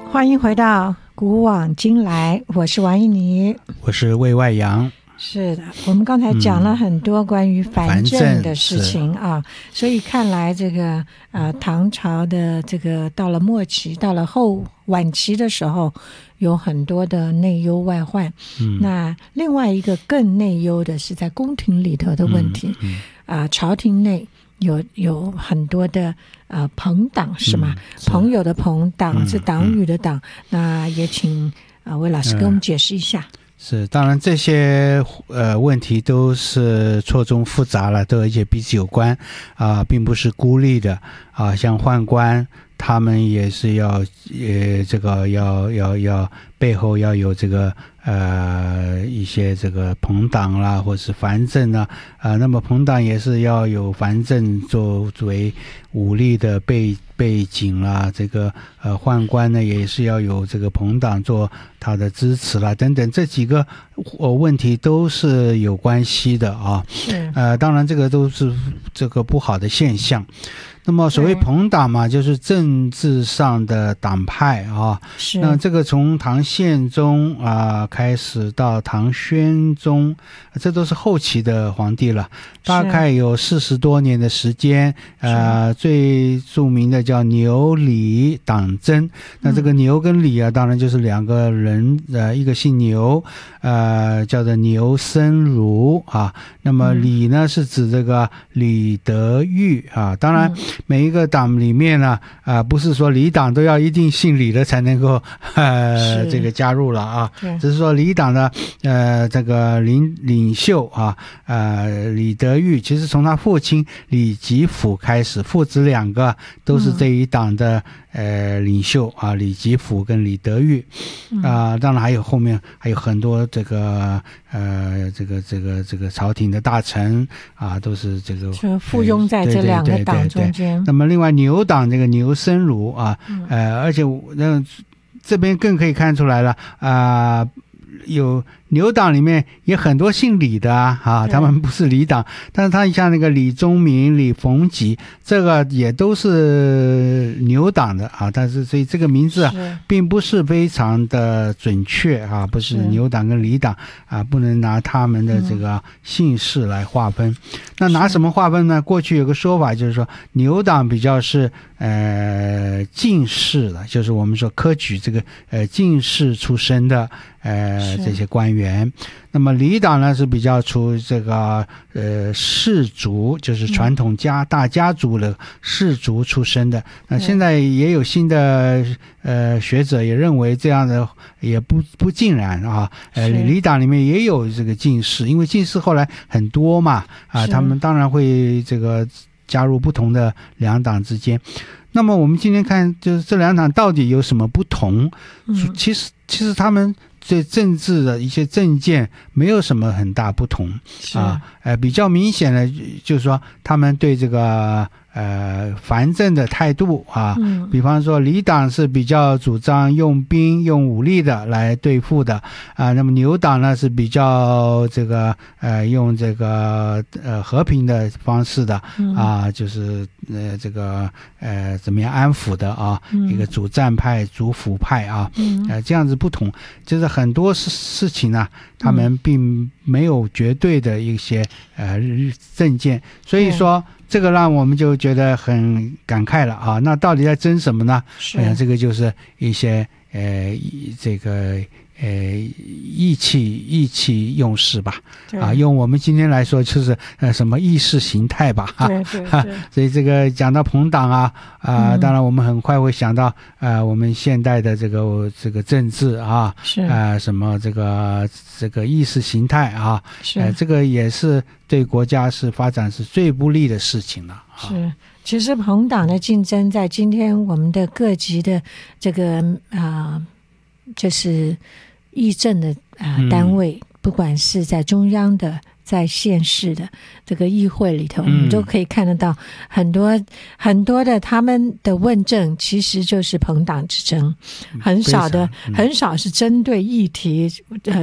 欢迎回到古往今来，我是王一妮， 我是魏外阳。 是的，我们刚才讲了很多关于藩镇的事情啊，所以看来这个唐朝的这个到了末期，到了晚期的时候，有很多的内忧外患。那另外一个更内忧的是在宫廷里头的问题。朝廷内有很多的朋党，是吗？朋友的朋，党是党羽的党。那也请魏老师给我们解释一下。 是，当然这些问题都是错综复杂了，都而且彼此有关并不是孤立的像宦官他们也是要这个要背后要有这个一些这个朋党啦，或是藩镇那么朋党也是要有藩镇作为武力的背景啦，这个宦官呢也是要有这个朋党做他的支持啦，等等，这几个问题都是有关系的当然这个都是这个不好的现象。那么所谓朋党嘛，就是政治上的党派那这个从唐宪宗开始到唐宣宗，这都是后期的皇帝了，大概有40多年的时间。最著名的叫牛李党争。那这个牛跟李当然就是两个人，一个姓牛，叫做牛僧孺那么李呢是指这个李德裕当然每一个党里面呢不是说李党都要一定姓李的才能够这个加入了只是说李党的这个领袖李德裕，其实从他父亲李吉甫开始，父子两个都是这一党的领袖李吉甫跟李德裕当然还有后面还有很多这个这个朝廷的大臣都是这个附庸在这两个党中间。 那么另外牛党这个牛僧孺而且这边更可以看出来了有牛党里面也很多姓李的他们不是李党，但是他像那个李宗闵、李逢吉，这个也都是牛党的但是所以这个名字并不是非常的准确不是牛党跟李党不能拿他们的这个姓氏来划分。那拿什么划分呢？过去有个说法就是说牛党比较是进士的，就是我们说科举这个进士出身的这些官员。那么李党呢是比较出这个士族，就是传统大家族的士族出身的。那现在也有新的学者也认为这样的也不尽然李党里面也有这个进士，因为进士后来很多嘛他们当然会这个加入不同的两党之间。那么我们今天看就是这两党到底有什么不同其实他们对政治的一些政见没有什么很大不同比较明显的就是说他们对这个藩镇的态度比方说李党是比较主张用兵用武力的来对付的那么牛党呢是比较这个用这个和平的方式的就是这个怎么样安抚的一个主战派主辅派这样子不同，就是很多事情呢他们并没有绝对的一些政见，所以说这个让我们就觉得很感慨了那到底在争什么呢？这个就是一些这个意气用事吧用我们今天来说就是什么意识形态吧所以这个讲到朋党当然我们很快会想到我们现代的这个政治什么这个意识形态这个也是对国家是发展是最不利的事情了是。其实朋党的竞争在今天我们的各级的这个就是议政的单位不管是在中央的在县市的这个议会里头我们都可以看得到很多的他们的问政其实就是朋党之争，很少是针对议题